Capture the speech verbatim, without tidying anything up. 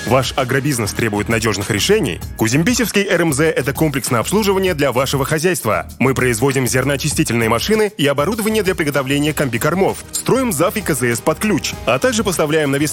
Ваш агробизнес требует надежных решений? Кузембисевский эр эм зэ – это комплексное обслуживание для вашего хозяйства. Мы производим зерноочистительные машины и оборудование для приготовления комбикормов, строим зав и ка зэ эс под ключ, а также поставляем навесные